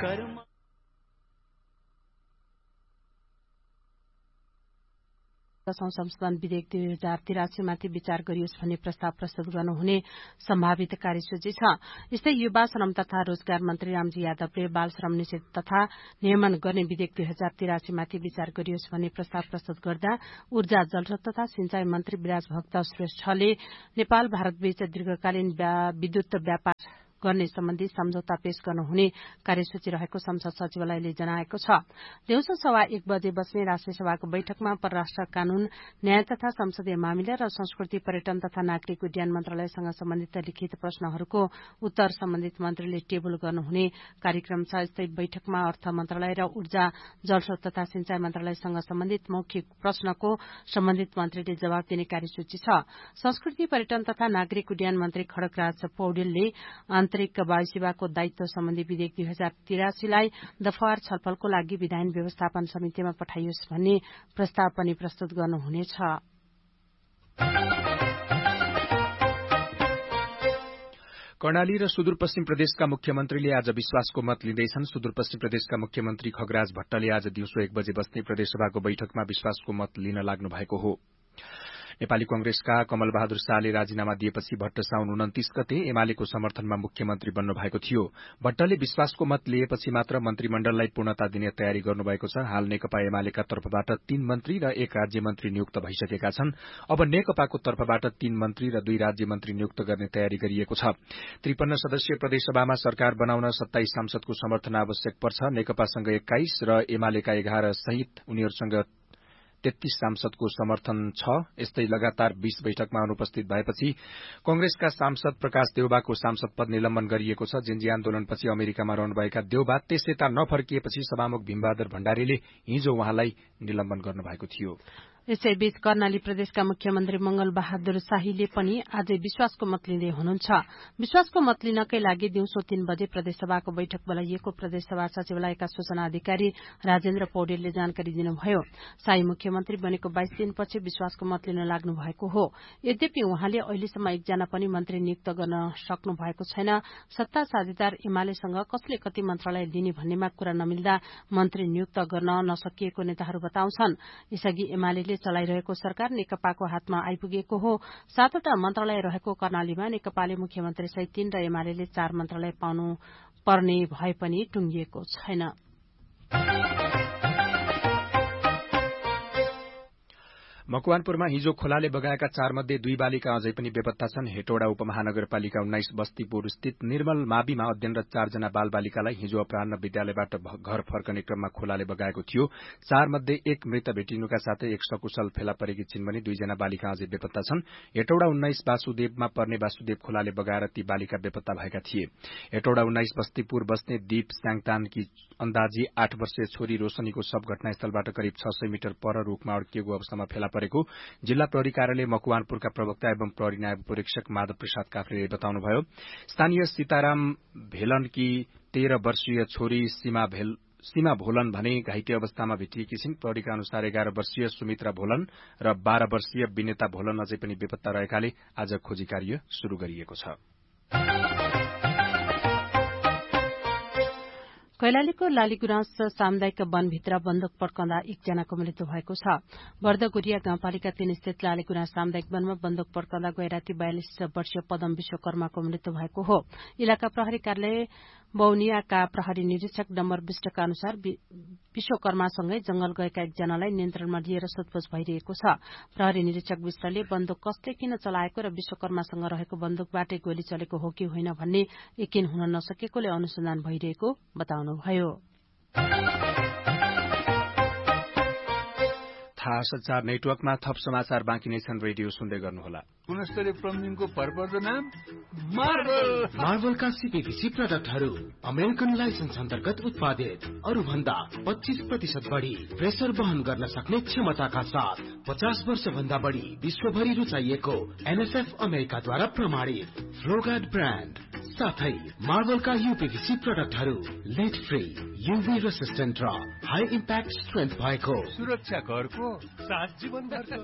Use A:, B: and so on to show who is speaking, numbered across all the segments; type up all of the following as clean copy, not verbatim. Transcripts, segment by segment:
A: संशोधन विधेयक 2083 माथि विचार गरियोस् भन्ने प्रस्ताव प्रस्तुत गर्नुहुने सम्भावित कार्यसूची छ। यस्तै युवा श्रम तथा रोजगार मन्त्री रामजी यादवले बाल श्रम निषेध तथा नियमन गर्ने विधेयक 2083 माथि विचार गरियोस् भन्ने प्रस्ताव प्रस्तुत गर्दा ऊर्जा जलस्रोत तथा सिंचाई मन्त्री विराज भक्त श्रेष्ठले नेपाल भारतबीच दीर्घकालीन विद्युत व्यापार गर्ने सम्बन्धी सम्झौता पेश गर्नुहुने कार्यसूची रहेको संसद सचिवालयले जनाएको छ। दिउँसो 1:15 बजे बस्ने राष्ट्रिय सभाको बैठकमा परराष्ट्र कानून, न्याय तथा संसदीय मामिला र संस्कृति, पर्यटन तथा नागरिक उड्डयन मन्त्रालयसँग सम्बन्धित लिखित प्रश्नहरूको उत्तर सम्बन्धित मन्त्रीले टेबल गर्नुहुने कार्यक्रम छ। यस्तै बैठकमा अर्थ मन्त्रालय र ऊर्जा जलस्रोत तथा सिंचाई मन्त्रालयसँग सम्बन्धित मौखिक प्रश्नको सम्बन्धित मन्त्रीले जवाब दिने कार्यसूची छ। संस्कृति, पर्यटन तथा नागरिक उड्डयन मन्त्री खड्गराज पौडेलले आन्तरिक वायु सेवाको दायित्व सम्बन्धी विधेयक 2083 लाई दफावार छलफलको लागि विधायन व्यवस्थापन समितिमा पठाइयोस् भन्ने प्रस्ताव पनि प्रस्तुत गर्नुहुनेछ।
B: कर्णाली र सुदूरपश्चिम प्रदेशका मुख्यमन्त्रीले आज विश्वासको मत लिँदैछन्। सुदूरपश्चिम प्रदेशका मुख्यमन्त्री खगराज भट्टले आज दिउँसो 1 बजे बस्ने प्रदेशसभाको बैठकमा विश्वासको मत लिन लाग्नु भएको हो। नेपाली कंग्रेसका कमल बहादुर शाहले राजीनामा दिएपछि भट्ट साउन 29 गते एमालेको समर्थनमा मुख्यमन्त्री बन्नु भएको थियो। भट्टले विश्वासको मत लिएपछि मात्र मन्त्रीमण्डललाई पूर्णता दिने तयारी गर्नुभएको छ। हाल नेकपा एमालेका तर्फबाट 3 मन्त्री र 1 राज्यमन्त्री नियुक्त भइसकेका छन्। अब नेकपाको तर्फबाट 3 मन्त्री र 2 राज्यमन्त्री नियुक्त गर्ने तयारी गरिएको छ। 53 सदस्यीय प्रदेशसभामा सरकार बनाउन 27 सांसदको समर्थन आवश्यक पर्छ। नेकपासँग 21 र एमालेका 11 सहित उनीहरूसँग 33 सांसदको समर्थन छ। यस्तै लगातार 20 बैठकमा अनुपस्थित भएपछि कंग्रेसका सांसद प्रकाश देउबाको सांसद पद निलम्बन गरिएको छ। जिन्जी आन्दोलनपछि अमेरिकामा रहनुभएका देउबा त्यस यता नफर्किएपछि सभामुख भीमबहादुर भण्डारीले हिजो उहाँलाई निलम्बन गर्नुभएको थियो।
A: यसैबीच कर्णाली प्रदेशका मुख्यमन्त्री मंगल बहादुर शाहीले पनि आज विश्वासको मत लिँदै हुनुहुन्छ। विश्वासको मत लिनकै लागि दिउँसो 3 बजे प्रदेशसभाको बैठक बोलाइएको प्रदेशसभा सचिवालयका सूचना अधिकारी राजेन्द्र पौडेलले जानकारी दिनुभयो। शाही मुख्यमन्त्री बनेको 22 दिनपछि विश्वासको मत लिन लाग्नु भएको हो। यद्यपि उहाँले अहिलेसम्म एकजना पनि मन्त्री नियुक्त गर्न सक्नु भएको छैन। सत्ता साझेदार एमालेसँग कसले कति मन्त्रालय दिने भन्नेमा कुरा नमिल्दा मन्त्री नियुक्त गर्न नसकिएको नेताहरू बताउँछन्। यसअघि एमाले चलाइरहेको सरकार नेकपाको हातमा आइपुगेको हो। 7वटा मन्त्रालय रहेको कर्णालीमा नेकपाले मुख्यमन्त्री सहित 3 र एमाले 4 मन्त्रालय पाउनु पर्ने भए पनि टुंगिएको छैन।
B: मकवानपुरमा हिजो खोलाले बगाएका 4 मध्ये 2 बालिका अझै पनि बेपत्ता छन्। हेटौडा उपमहानगरपालिका 19 बस्तीपुर स्थित निर्मल माविमा अध्ययनरत 4 जना बालबालिकालाई हिजो अपराह्न विद्यालयबाट घर फर्कने क्रममा खोलाले बगाएको थियो। 4 मध्ये 1 मृत भेटिनुका साथै 1 सकुशल फेला परेकी छिन् भने 2 जना बालिका अझै बेपत्ता छन्। हेटौडा 19 वासुदेवमा पर्ने वासुदेव खोलाले बगाएर ती बालिका बेपत्ता भएका थिए। हेटौडा 19 बस्तीपुर बस्ने दीप स्याङतानकी अन्दाजी 8 वर्षीय छोरी रोशनीको शव घटनास्थलबाट करिब 600 मिटर पर रूखमा अड्किएको अवस्थामा फेला परेको जिल्ला प्रहरी कार्यालय मकवानपुरका प्रवक्ता एवं प्रहरी नायब परीक्षक माधव प्रसाद काफ्रेले बताउनुभयो। स्थानीय सीताराम भेलनकी 13 वर्षीय छोरी सीमा भोलन भने घाइते अवस्थामा भेटिएकी छिन्। प्रहरीका अनुसार 11 वर्षीय सुमित्रा भोलन र 12 वर्षीय विनेता भोलन अझै पनि बेपत्ता रहेकाले आज खोजी कार्य शुरू गरिएको छ।
A: कैलालीको लालीगुराँस सामुदायिक वनभित्र बन्दुक पड्काउँदा 1 जनाको मृत्यु भएको छ। बर्दगुरिया गाउँपालिका 3 स्थित लालीगुराँस सामुदायिक वनमा बन्दुक पड्काउँदा गैराती 42 वर्षीय पदम विश्वकर्माको मृत्यु भएको हो। इलाका प्रहरी कार्यालय बौनियाका प्रहरी निरीक्षक डम्बर विष्टका अनुसार विश्वकर्मासँगै जंगल गएका 1 जनालाई नियन्त्रणमा लिएर सोधपुछ भइरहेको छ। प्रहरी निरीक्षक विष्टले बन्दुक कसले किन चलाएको र विश्वकर्मासँग रहेको बन्दुकबाटै गोली चलेको हो कि होइन भन्ने यकिन हुन नसकेकोले अनुसन्धान भइरहेको बताउनुभयो।
B: थाहा संचार नेटवर्कमा थप समाचार बाँकी नै छन्। रेडियो सुन्दै गर्नुहोला।
C: गुणस्तरीय प्लम्बिङको भरपर्दो नाम मार्बलका सीपीभीसी प्रडक्टहरू अमेरिकन लाइसेन्स अन्तर्गत उत्पादित, अरू भन्दा 25% बढी प्रेसर वहन गर्न सक्ने क्षमताका साथ 50 वर्ष भन्दा बढी विश्वभरि रुचाइएको एनएसएफ अमेरिकाद्वारा प्रमाणित फ्लोगार्ड ब्रान्ड साथै मार्बलका यूपीभीसी प्रडक्टहरू लेड फ्री, यूभी रेसिस्टेन्ट र हाई इम्प्याक्ट स्ट्रेन्थ भएको
D: सुरक्षा घरको साथ जीवन भरको।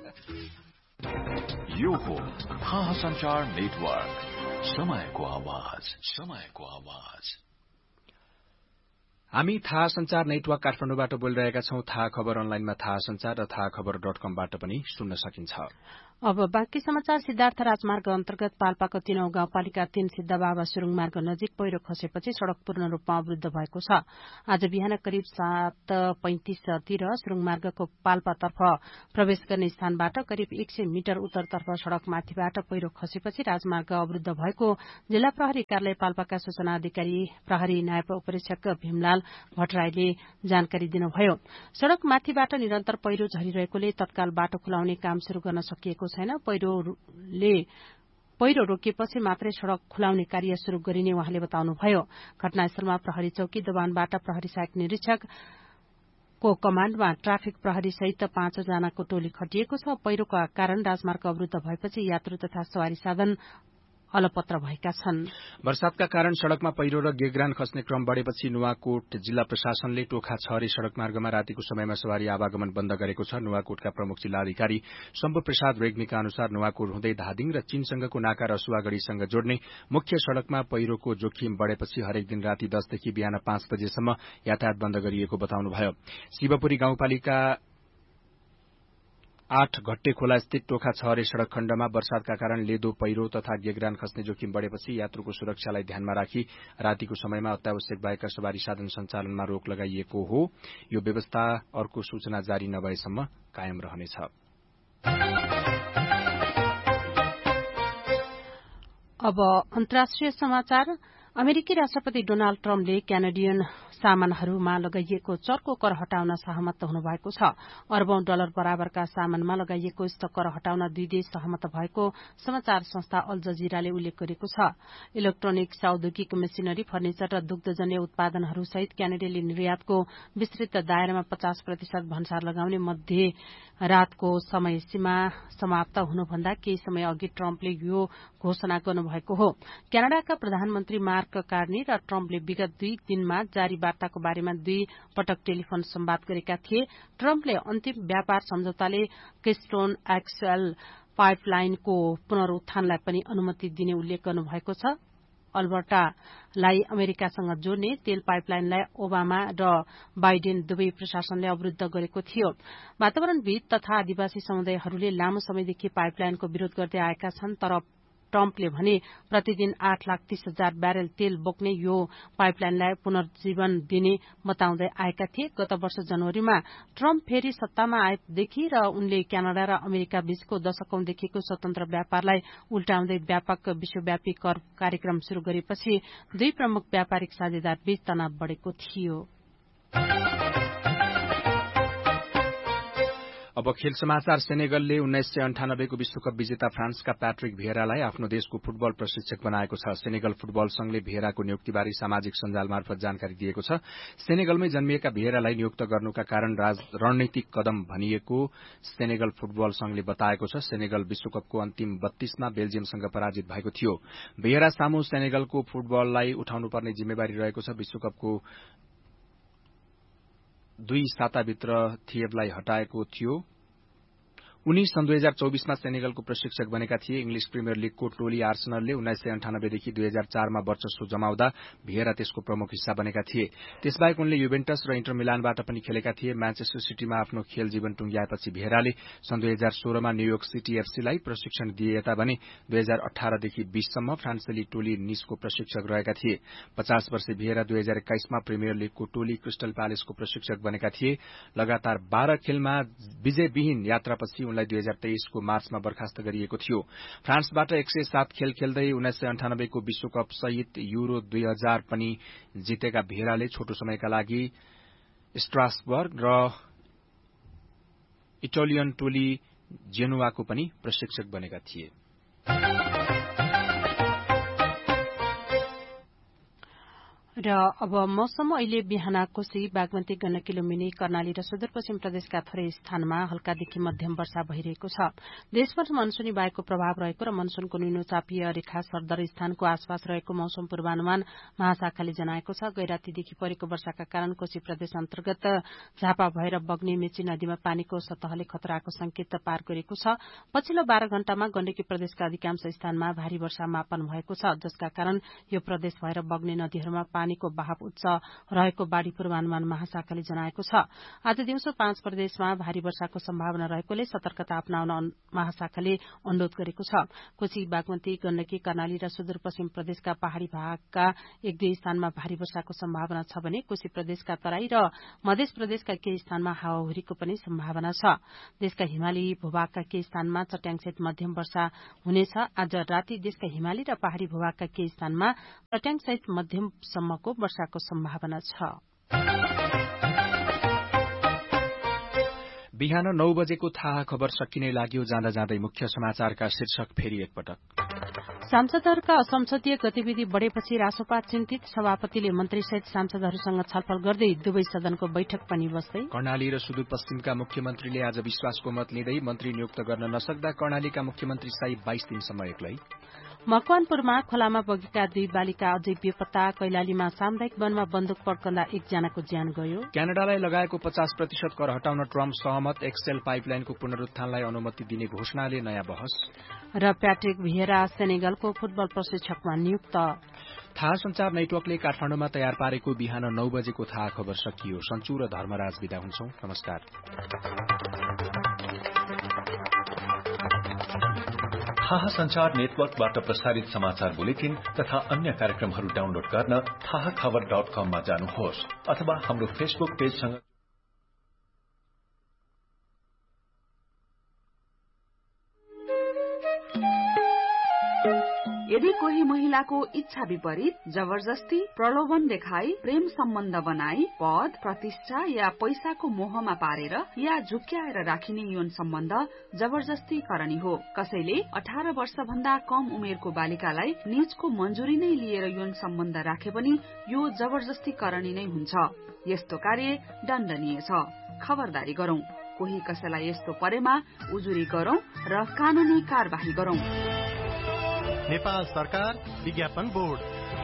E: यो हो थाहा संचार नेटवर्क, समयको आवाज, समयको आवाज।
B: हामी थाहा संचार नेटवर्क काठमाडौँबाट बोलिरहेका छौं। थाहा खबर अनलाइनमा थाहा संचार र थाहा खबर.com-बाट पनि सुन्न सकिन्छ।
A: अब बाँकी समाचार। सिद्धार्थ राजमार्ग अन्तर्गत पाल्पाको 3औं गाउँपालिका 3 सिद्धबाबा सुरुङ मार्ग नजिक पहिरो खसेपछि सड़क पूर्ण रूपमा अवरुद्ध भएको छ। आज बिहान करिब 7:35 तिर सुरुङ मार्गको पाल्पातर्फ प्रवेश गर्ने स्थानबाट करिब 100 मिटर उत्तरतर्फ सड़क माथिबाट पहिरो खसेपछि राजमार्ग अवरुद्ध भएको जिल्ला प्रहरी कार्यालय पाल्पाका सूचना अधिकारी प्रहरी नायब उपरीक्षक भीमलाल भट्टराईले जानकारी दिनुभयो। सड़क माथिबाट निरन्तर पहिरो झरिरहेकोले तत्काल बाटो खुलाउने काम शुरू गर्न सकिएको छैन। पहिरो रोकिएपछि मात्रै सड़क खुलाउने कार्य शुरू गरिने उहाँले बताउनुभयो। घटनास्थलमा प्रहरी चौकी दोभानबाट प्रहरी सहायक निरीक्षक को कमाण्डमा ट्राफिक प्रहरी सहित 5 जनाको टोली खटिएको छ। पहिरोका कारण राजमार्ग अवरुद्ध भएपछि यात्रु तथा सवारी साधन अलपत्र भएका छन्।
B: वर्षातका कारण सड़कमा पहिरो र गेग्रान खस्ने क्रम बढ़ेपछि नुवाकोट जिल्ला प्रशासनले टोखा छहरे सड़क मार्गमा रातिको समयमा सवारी आवागमन बन्द गरेको छ। नुवाकोटका प्रमुख जिल्लाधिकारी शम्भु प्रसाद रेग्मीका अनुसार नुवाकोट हुँदै धादिङ र चीनसँगको नाका रसुवागढ़ीसँग जोड्ने मुख्य सड़कमा पहिरोको जोखिम बढ़ेपछि हरेक दिन राति 10 देखि बिहान 5 बजेसम्म यातायात बन्द गरिएको बताउनुभयो। शिवपुरी गाउँपालिका 8 घट्टे खोला स्थित टोखा छहरे सड़क खण्डमा वर्षातका कारण लेदो पहिरो तथा गेग्रान खस्ने जोखिम बढ़ेपछि यात्रुको सुरक्षालाई ध्यानमा राखी रातिको समयमा अत्यावश्यक भएका सवारी साधन सञ्चालनमा रोक लगाइएको हो। यो व्यवस्था अर्को सूचना जारी नभएसम्म कायम रहनेछ।
A: अब अन्तर्राष्ट्रिय समाचार। अमेरिकी राष्ट्रपति डोनाल्ड ट्रम्पले क्यानाडियन सामानहरूमा लगाइएको चर्को कर हटाउन सहमत हुनुभएको छ। अरबौं डलर बराबरका सामानमा लगाइएको यस्तो कर हटाउन दुई देश सहमत भएको समाचार संस्था अल जजीराले उल्लेख गरेको छ। इलेक्ट्रोनिक्स, औद्योगिक मसिनरी, फर्निचर र दुग्धजन्य उत्पादनहरू सहित क्यानाडाले निर्यातको विस्तृत दायरामा 50% भन्सार लगाउने मध्य रातको समय सीमा समाप्त हुनुभन्दा केही समय अघि ट्रम्पले यो घोषणा गर्नुभएको हो। क्यानाडाका प्रधानमन्त्री मार्क कार्नी र ट्रम्पले विगत 2 दिनमा जारी वार्ताको बारेमा 2 पटक टेलिफोन संवाद गरेका थिए। ट्रम्पले अन्तिम व्यापार सम्झौताले केस्टोन एक्सएल पाइपलाइनको पुनरुत्थानलाई पनि अनुमति दिने उल्लेख गर्नुभएको छ। अल्बर्टालाई अमेरिकासँग जोड्ने तेल पाइपलाइनलाई ओबामा र बाइडेन दुवै प्रशासनले अवरुद्ध गरेको थियो। वातावरणविद तथा आदिवासी समुदायहरूले लामो समयदेखि पाइपलाइनको विरोध गर्दै आएका छन्, तर ट्रम्पले भने प्रतिदिन 8,30,000 ब्यारेल तेल बोक्ने यो पाइपलाइनलाई पुनर्जीवन दिने बताउँदै आएका थिए। गत वर्ष जनवरीमा ट्रम्प फेरि सत्तामा आएदेखि र उनले क्यानाडा र अमेरिका बीचको दशकौंदेखिको स्वतन्त्र व्यापारलाई उल्टाउँदै व्यापक विश्वव्यापी कर कार्यक्रम शुरू गरेपछि 2 प्रमुख व्यापारिक साझेदार बीच तनाव बढ़ेको थियो।
B: अब खेल समाचार। सेनेगलले 1998 को विश्वकप विजेता फ्रान्सका प्याट्रिक भिएरालाई आफ्नो देशको फुटबल प्रशिक्षक बनाएको छ। सेनेगल फुटबल संघले भिएराको नियुक्तिबारे सामाजिक सञ्जाल मार्फत जानकारी दिएको छ। सेनेगलमै जन्मिएका भिएरालाई नियुक्त गर्नुका कारण रणनीतिक कदम भनिएको सेनेगल फुटबल संघले बताएको छ। सेनेगल विश्वकपको अन्तिम 32 मा बेल्जियमसँग पराजित भएको थियो। भिएरा सामु सेनेगलको फुटबललाई उठाउनुपर्ने जिम्मेवारी रहेको छ। विश्वकपको 2 साताभित्र थिएबलाई हटाएको थियो। उनी सन् 2024 मा सेनेगलको प्रशिक्षक बनेका थिए। इंग्लिश प्रिमियर लीगको टोली आर्सेनलले 1998 देखि 2004 मा वर्चस्व जमाउँदा भिएरा त्यसको प्रमुख हिस्सा बनेका थिए। त्यसबाहेक उनले युभेन्टस र इन्टर मिलानबाट पनि खेलेका थिए। म्यानचेस्टर सिटीमा आफ्नो खेल जीवन टुंग्याएपछि भिएराले सन् 2016 मा न्यूयोर्क सिटी एफसीलाई प्रशिक्षण दिएता भने 2018 देखि 20 सम्म फ्रान्सेली टोली निसको प्रशिक्षक रहेका थिए। 50 वर्षे भिएरा 2021 मा प्रिमियर लीगको टोली क्रिस्टल प्यालेसको प्रशिक्षक बनेका थिए। लगातार 12 खेलमा विजयविहीन यात्रापछि 2023 को मार्चमा बर्खास्त गरिएको थियो। फ्रान्सबाट 107 खेल खेल्दै 1998 को विश्वकप सहित यूरो 2000 पनि जितेका भिएराले छोटो समयका लागि स्ट्रासबर्ग र इटालियन टोली जेनुवाको पनि प्रशिक्षक बनेका थिए।
A: र अब मौसम। अहिले बिहान कोशी, बागमती, गण्डकी, लुम्बिनी, कर्णाली र सुदूरपश्चिम प्रदेशका थोरै स्थानमा हल्कादेखि मध्यम वर्षा भइरहेको छ। देशभर मनसूनी वायुको प्रभाव रहेको र मनसूनको निम्नचापीय रेखा सरदर स्थानको आसपास रहेको मौसम पूर्वानुमान महाशाखाले जनाएको छ। गैरातीदेखि परेको वर्षाका कारण कोशी प्रदेश अन्तर्गत झापा भएर बग्ने मेची नदीमा पानीको सतहले खतराको संकेत पार गरेको छ। पछिल्लो 12 घण्टामा गण्डकी प्रदेशका अधिकांश स्थानमा भारी वर्षा मापन भएको छ, जसका कारण यो प्रदेश भएर बग्ने नदीहरूमा पानी पानीको बहाव उच्च रहेको बाढ़ी पूर्वानुमान महाशाखाले जनाएको छ। आज दिउँसो 5 प्रदेशमा भारी वर्षाको सम्भावना रहेकोले सतर्कता अपनाउन महाशाखाले अनुरोध गरेको छ। कोशी, बागमती, गण्डकी, कर्णाली र सुदूरपश्चिम प्रदेशका पहाड़ी भागका 1-2 स्थानमा भारी वर्षाको सम्भावना छ भने कोशी प्रदेशका तराई र मध्य प्रदेशका केही स्थानमा हावाहुरीको पनि सम्भावना छ। देशका हिमाली भूभागका केही स्थानमा चट्याङसहित मध्यम वर्षा हुनेछ। आज राति देशका हिमाली र पहाड़ी भूभागका केही स्थानमा चट्याङसहित मध्यमसम्मको वर्षाको सम्भावना छ।
B: बिहान 9 बजेको थाहा खबर सकिने लाग्यो। जाँदा जाँदै मुख्य समाचारका शीर्षक फेरि एकपटक।
A: सांसदहरूका असंसदीय गतिविधि बढ़ेपछि रासोपा चिन्तित। सभापतिले मन्त्रीसहित सांसदहरूसँग छलफल गर्दै दुवै सदनको बैठक पनि बस्दै।
B: कर्णाली र सुदूरपश्चिमका मुख्यमन्त्रीले आज विश्वासको मत लिँदै मन्त्री नियुक्त गर्न नसक्दा कर्णालीका मुख्यमन्त्री साई 22 दिनसम्म एक्लै।
A: मकवानपुरमा खोलामा बगेका 2 बालिका अझै बेपत्ता। कैलालीमा सामुदायिक वनमा बन्दुक पड्कँदा 1 जनाको ज्यान गयो।
B: क्यानाडालाई लगाएको 50% कर हटाउन ट्रम्प सहमत। एक्सेल पाइपलाइनको पुनरुत्थानलाई अनुमति दिने घोषणाले नयाँ बहस।
A: र प्याट्रिक भिएरा सेनेगलको फुटबल प्रशिक्षकमा नियुक्त।
B: थाहा संचार नेटवर्कले काठमाडौँमा तयार पारेको बिहान 9 बजेको थाहा खबर सकियो। सन्चु र धर्मराज बिदा हुन्छौं। नमस्कार।
E: थाहा संचार नेटवर्कबाट प्रसारित समाचार बुलेटिन तथा अन्य कार्यक्रमहरू डाउनलोड गर्न थाहाखबर.com मा जानुहोस् अथवा हाम्रो फेसबुक पेजसँग
F: यदि कोही महिलाको इच्छा विपरीत जबरजस्ती प्रलोभन देखाई प्रेम सम्बन्ध बनाई पद प्रतिष्ठा या पैसाको मोहमा पारेर या झुक्क्याएर राखिने यौन सम्बन्ध जबरजस्ती करणी हो। कसैले 18 वर्ष भन्दा कम उमेरको बालिकालाई निजको मन्जुरी नै लिएर यौन सम्बन्ध राखे पनि यो जबरजस्ती करणी नै हुन्छ। यस्तो कार्य दण्डनीय छ। खबरदारी गरौं। कोही कसैलाई यस्तो परेमा उजुरी गरौं र कानूनी कार्यवाही गरौं।
G: नेपाल सरकार विज्ञापन बोर्ड।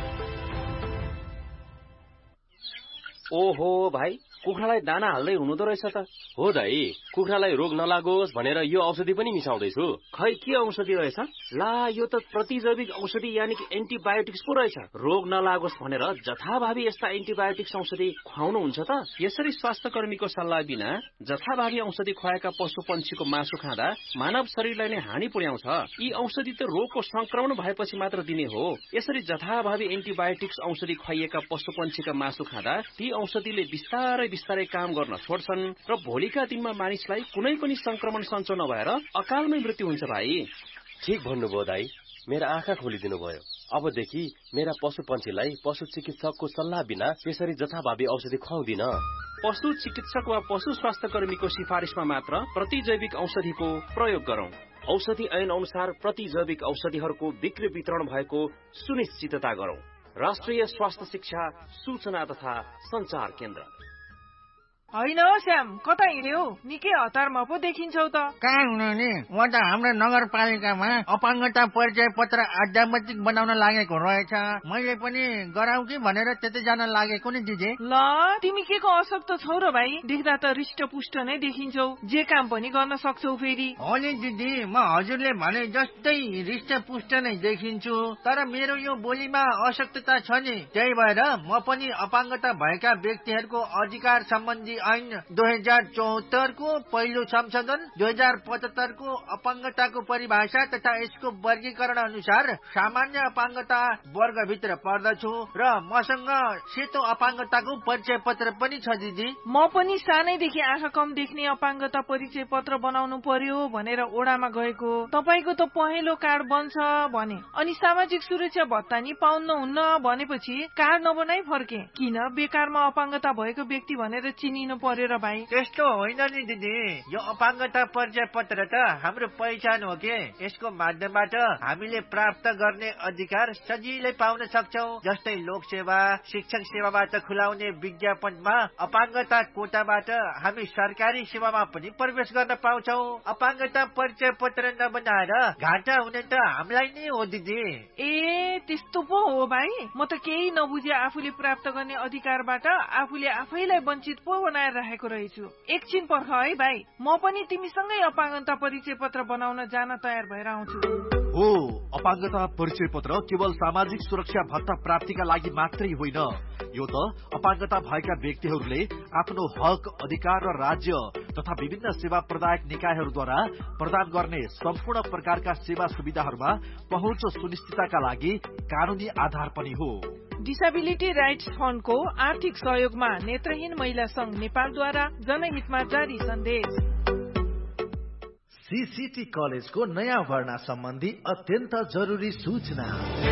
H: ओहो भाइ, कुखुरालाई दाना हाल्दै हुनुहुँदो रहेछ त।
I: हो दाइ, कुखुरालाई रोग नलागोस् भनेर यो औषधि पनि मिसाउँदैछु।
H: खै के औषधि रहेछ? ला, यो त प्रतिजैविक औषधि यानि कि एन्टिबायोटिक्स पो रहेछ। रोग नलागोस् भनेर जथाभावी यस्ता एन्टिबायोटिक्स औषधि खुवाउनुहुन्छ त? यसरी स्वास्थ्य कर्मीको सल्लाह बिना जथाभावी औषधि खुवाएका पशु पंक्षीको मासु खाँदा मानव शरीरलाई नै हानि पुर्याउँछ। यी औषधि त रोगको संक्रमण भएपछि मात्र दिने हो। यसरी जथाभावी एन्टिबायोटिक्स औषधि खुवाइएका पशु पंक्षीका मासु खाँदा ती औषधिले बिस्तारै बिस्तारै काम गर्न छोड्छन् र भोलिका दिनमा मानिसलाई कुनै पनि संक्रमण सञ्चो नभएर अकालमै मृत्यु हुन्छ भाइ।
I: ठीक भन्नुभयो दाइ, मेरा आँखा खोलिदिनु भयो। अबदेखि मेरा पशु पन्छीलाई पशु चिकित्सकको सल्लाह बिना यसरी जथाभावी औषधि खुवाउँदिन।
H: पशु चिकित्सक वा पशु स्वास्थ्य कर्मीको सिफारिसमा मात्र प्रतिजैविक औषधिको प्रयोग गरौं। औषधि ऐन अनुसार प्रतिजैविक औषधिहरूको बिक्री वितरण भएको सुनिश्चितता गरौं। राष्ट्रिय स्वास्थ्य शिक्षा सूचना तथा संचार केन्द्र।
J: होइन श्याम, कता हिँड्यौ? निकै हतारमा पो देखिन्छौ त।
K: कहाँ हुनु नि, म त हाम्रो नगरपालिकामा अपाङ्गता परिचय पत्र आध्यात्मिक बनाउन लागेको रहेछ। मैले पनि गराउ कि भनेर त्यतै जान लागेको नि दिदी।
J: ल, तिमी के को अशक्त छौ र भाइ? देख्दा त हृष्टपुष्ट नै देखिन्छौ। जे काम पनि गर्न सक्छौ फेरि।
K: हो नि दिदी, म हजुरले भने जस्तै हृष्टपुष्ट नै देखिन्छु, तर मेरो यो बोलीमा अशक्तता छ नि। त्यही भएर म पनि अपाङ्गता भएका व्यक्तिहरूको अधिकार सम्बन्धी ऐन 2074 को पहिलो संशोधन 2075 को अपाङ्गताको परिभाषा तथा यसको वर्गीकरण अनुसार सामान्य अपाङ्गता वर्गभित्र पर्दछु र मसँग सेतो अपाङ्गताको परिचय पत्र पनि छ दिदी।
J: म पनि सानैदेखि आँखा कम देख्ने अपाङ्गता परिचय पत्र बनाउनु पर्यो भनेर ओडामा गएको। तपाईको त पहेँलो कार्ड बन्छ भने, अनि सामाजिक सुरक्षा भत्ता नि पाउनुहुन्न भनेपछि कार्ड नबनाई फर्के। किन बेकारमा अपाङ्गता भएको व्यक्ति भनेर चिनिनु पर्यो र भाइ?
K: त्यस्तो होइन नि दिदी, यो अपाङ्गता परिचय पत्र त हाम्रो पहिचान हो के। यसको माध्यमबाट हामीले प्राप्त गर्ने अधिकार सजिलै पाउन सक्छौ। जस्तै लोकसेवा, शिक्षक सेवाबाट खुलाउने विज्ञापनमा अपाङ्गता कोटाबाट हामी सरकारी सेवामा पनि प्रवेश गर्न पाउँछौ। अपाङ्गता परिचय पत्र नबनाएर घाटा हुने त हामीलाई नै हो दिदी।
J: ए, त्यस्तो पो हो भाइ? म त केही नबुझे आफूले प्राप्त गर्ने अधिकारबाट आफूले आफैलाई वञ्चित पो बनाएर राखेको रहेछु। एकछिन पर्ख है भाइ, म पनि तिमीसँगै अपाङ्गता परिचय पत्र बनाउन जान तयार भएर आउँछु।
L: हो, अपाङ्गता परिचय पत्र केवल सामाजिक सुरक्षा भत्ता प्राप्तिका लागि मात्रै होइन, यो त अपाङ्गता भएका व्यक्तिहरूले आफ्नो हक, अधिकार र राज्य तथा विभिन्न सेवा प्रदायक निकायहरूद्वारा प्रदान गर्ने सम्पूर्ण प्रकारका सेवा सुविधाहरूमा पहुँच सुनिश्चितताका लागि कानूनी आधार पनि हो।
J: डिसेबिलिटी राइट्स फन्डको आर्थिक सहयोगमा नेत्रहीन महिला संघ नेपालद्वारा जनहितमा जारी सन्देश।
M: सीसीटी कलेजको नयाँ भर्ना सम्बन्धी अत्यन्त जरुरी सूचना।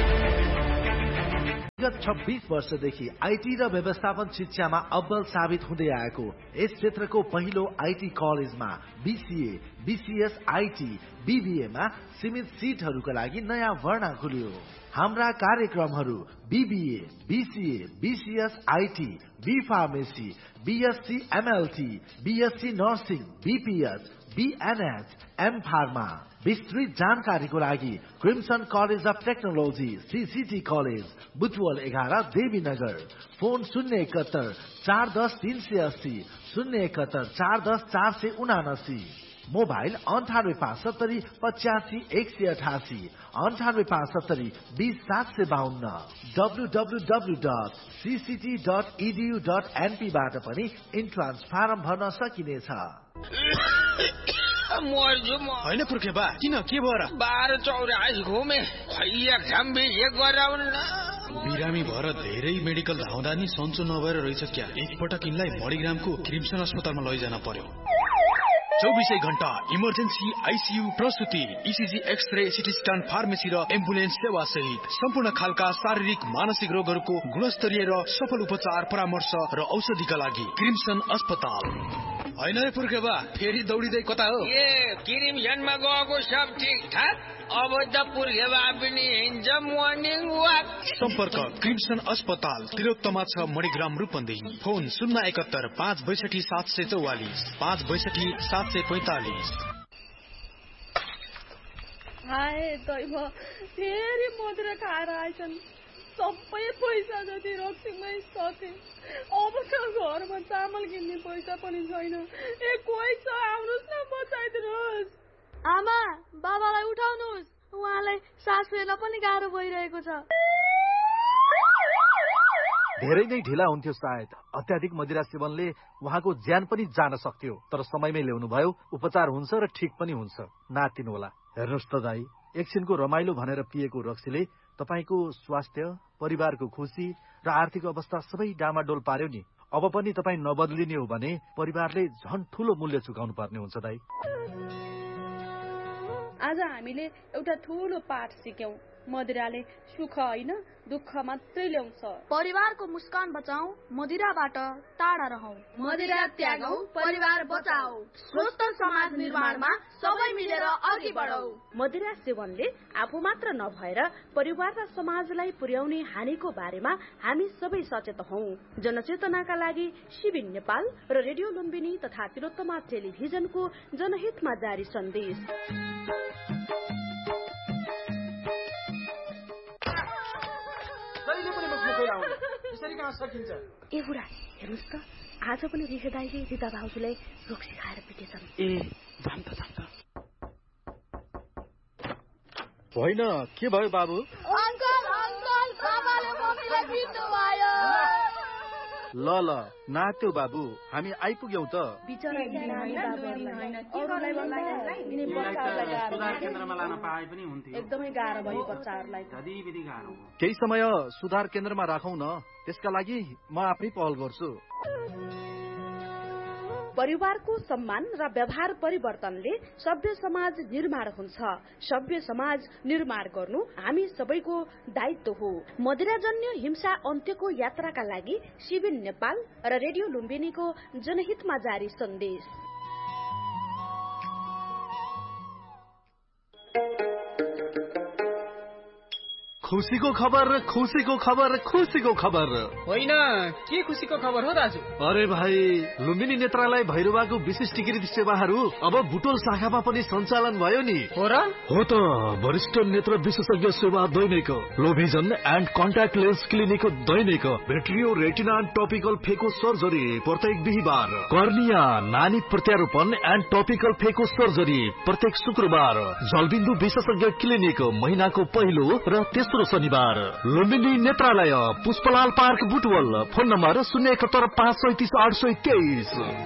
M: विगत 26 वर्षदेखि आईटी र व्यवस्थापन शिक्षामा अव्वल साबित हुँदै आएको यस क्षेत्रको पहिलो आईटी कलेजमा बीसीए, बीसीएस, आईटी, बीबीएमा सीमित सिटहरूका लागि नयाँ भर्ना खुल्यो। हाम्रा कार्यक्रमहरू BBA, BCA, BCS, IT, be pharmacy, BSc MLT, BSc nursing, BPS, बीएनएच, am pharma. विस्तृत जानकारीको लागि crimson college of technology CCT college, Butwal 11, Devinagar. Phone 071 410 380, 071 410 479। Mobile 98 85 188, 98 20 752। www.cct.edu.np बाट पनि इन्ट्रान्स फारम भर्न सकिनेछ।
C: होइन पुर्खे बा, किन के भएर
N: 12-24 घुमे खैया खाम्बे
C: बिरामी भएर धेरै मेडिकल धाउँदा नि सन्चो नभएर रहेछ क्या। एकपटक यिनलाई मणिग्रामको क्रिम्सन अस्पतालमा लैजान पर्यो। 24 घण्टा emergency, ICU, प्रसुति, ECG, x-ray, CT scan, pharmacy र एम्बुलेन्स सेवा सहित सम्पूर्ण खालका शारीरिक मानसिक रोगहरूको गुणस्तरीय र सफल उपचार, परामर्श र औषधिका लागि क्रिम्सन अस्पताल। होइन पुर्खे बा, फेरि दौडिँदै कता हो?
N: क्रिम्सनमा गएको सब ठिक ठाक, अब त पुर्खे बा पनि हिँड्छ मर्निङ वाक।
C: सम्पर्क क्रिम्सन अस्पताल, तिलोत्तमा 6, मणिग्राम, रूपन्देही। फोन 071 562 744, 562 745।
O: हाय दैव, फेरि मदिरा खाएर आइछन्। सबै पैसा जति रक्सीमै सके। अब त घरमा चामल किन्ने पैसा पनि छैन। कोही छ, आउनुहोस् न, बचाइदिनुहोस्। आमा, बाबालाई उठाउनुहोस्, उहाँलाई सास फेर्न पनि गाह्रो भइरहेको छ।
L: धेरै नै ढिला हुन्थ्यो सायद। अत्याधिक मदिरा सेवनले उहाँको ज्यान पनि जान सक्थ्यो, तर समयमै ल्याउनु भयो, उपचार हुन्छ र ठिक पनि हुन्छ। नातिनु होला। हेर्नुहोस् त दाई, एकछिनको रमाइलो भनेर पिएको रक्सीले तपाईको स्वास्थ्य, परिवारको खुसी र आर्थिक अवस्था सबै डामाडोल पार्यो नि। अब पनि तपाईँ नबदलिने हो भने परिवारले झन् ठूलो मूल्य चुकाउनु पर्ने हुन्छ दाई।
O: आज हामीले एउटा ठूलो पाठ सिक्यौं। मदिराले सुख होइन, दुःख मात्रै ल्याउँछ। परिवारको मुस्कान बचाऊ, मदिराबाट टाढा रहौ। मदिरा त्यागौ, परिवार बचाऊ। स्वस्थ समाज निर्माणमा सबै मिलेर अघि बढौ।
P: मदिरा सेवनले आफू मात्र नभएर परिवार र समाजलाई पुर्याउने हानिको बारेमा हामी सबै सचेत हौ। जनचेतनाका लागि शिविर नेपाल र रेडियो लुम्बिनी तथा तिलोत्तमा टेलिभिजनको जनहितमा जारी सन्देश।
C: ए
P: बुढा, हेर्नुहोस् त, आज पनि रिखे दाइले रिता भाउजूलाई रक्सी खाएर पिटेछन्।
L: होइन, के भयो बाबु?
O: अंकल, बाबाले मम्मीलाई पिट्नु भयो।
L: ल नात्यो बाबु, हामी आइपुग्यौं त।
O: एकदमै गाह्रो भयो बच्चाहरूलाई।
L: केही समय सुधार केन्द्रमा राखौं न, त्यसका लागि म आफै पहल गर्छु।
P: परिवारको सम्मान र व्यवहार परिवर्तनले सभ्य समाज निर्माण हुन्छ। सभ्य समाज निर्माण गर्नु हामी सबैको दायित्व हो। मदिराजन्य हिंसा अन्त्यको यात्राका लागि शिविर नेपाल र रेडियो लुम्बिनीको जनहितमा जारी सन्देश।
L: खुसीको खबर खुसीको खबर खुसीको खबर
Q: होइन के खुसीको खबर हो दाजु?
L: अरे भाइ, लुम्बिनी नेत्रालय भैरवाको विशिष्टीकृत सेवाहरू अब बुटोल शाखामा पनि सञ्चालन भयो नि।
Q: हो र?
L: हो त, वरिष्ठ नेत्र विशेषज्ञ सेवा दैनिक, लोभिजन and contact lens clinic Dainik, भेट्रियो retina and topical फेको सर्जरी प्रत्येक बिहीबार, कर्निया नानी प्रत्यारोपण एन्ड टपिकल फेको सर्जरी प्रत्येक शुक्रबार, जलबिन्दु विशेषज्ञ क्लिनिक महिनाको पहिलो र तेस्रो शनिबार, लुम्बिनी नेत्रालय Pushpalal park Butwal, phone number 071533823।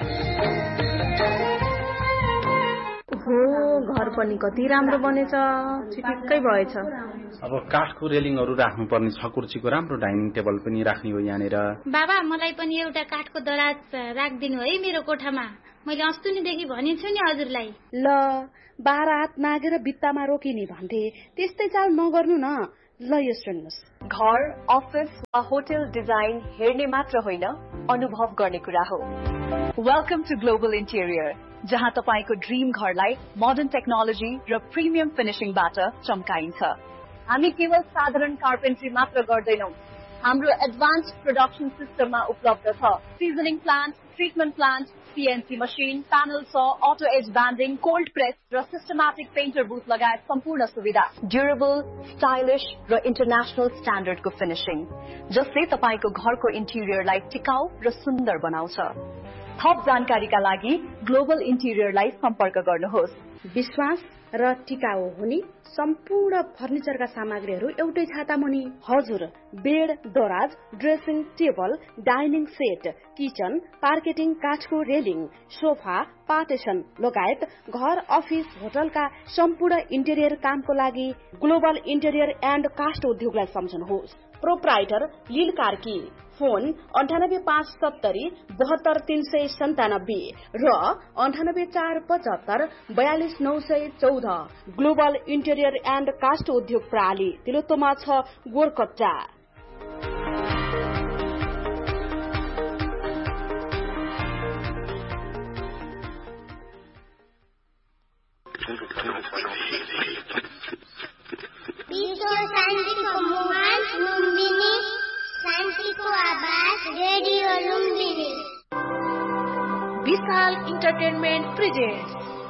P: हो, घर पनि कति राम्रो बनेछ, चिटिक्कै भएछ।
R: अब काठको रेलिङहरू राख्नुपर्ने छ, कुर्सीको राम्रो डाइनिङ टेबल पनि राख्ने हो यहाँनिर।
S: बाबा, मलाई पनि एउटा काठको दराज राखिदिनु है मेरो कोठामा। मैले अस्तिदेखि भनेछु नि हजुरलाई।
P: ल, 12 हात नागेर भित्तामा रोकिने भन्थे, त्यस्तै चाल नगर्नु न। ल यो सुन्नुहोस्,
T: घर, अफिस वा होटल डिजाइन हेर्ने मात्र होइन, अनुभव गर्ने कुरा हो। वेलकम टु ग्लोबल इन्टेरियर, जहाँ तपाईको ड्रीम घरलाई मोडर्न टेक्नोलोजी र प्रिमियम फिनिशिङबाट चम्काइन्छ। हामी केवल साधारण कार्पेन्ट्री मात्र गर्दैनौं, हाम्रो एडभान्स प्रोडक्सन सिस्टममा उपलब्ध छ। Seasoning plant, treatment plant, CNC machine, panel saw, auto as banding, cold press र सिस्टमेटिक पेन्टर बुथ लगायत सम्पूर्ण सुविधा। ड्युरेबल, स्टाइलिश र इन्टरनेशनल स्ट्यान्डर्डको फिनिशिङ, जसले तपाईको घरको इन्टिरियरलाई टिकाउ र सुन्दर बनाउँछ। थप जानकारीका लागि ग्लोबल इन्टिरियरलाई सम्पर्क गर्नुहोस्।
P: विश्वास र टिकाउ हुने सम्पूर्ण फर्निचरका सामग्रीहरू एउटै छाता मुनि। हजुर, बेड, दराज, dressing table, dining set, kitchen, पार्केटिङ, काठको रेलिङ, सोफा, पार्टिसन लगायत घर, अफिस, होटलका सम्पूर्ण इन्टेरियर कामको लागि ग्लोबल इन्टेरियर एन्ड कास्ट उद्योगलाई सम्झनुहोस्। प्रोप्राइटर लील कार्की, फोन 98570 72397 र 98475 42914। ग्लोबल इन्टेरियर एन्ड कास्ट उद्योग प्रणाली तिलोत्तमा छ, गोरकट्टा।
S: शान्तिको आवाज रेडियो लुम्बिनी।
T: विशाल इन्टरटेनमेन्ट प्रेजेन्ट्स